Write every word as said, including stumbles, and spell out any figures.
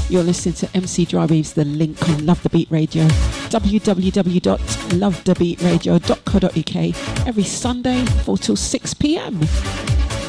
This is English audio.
You're listening to M C Dry Waves, The Link on Love the Beat Radio, w w w dot love the beat radio dot co dot u k, every Sunday, four till six p m.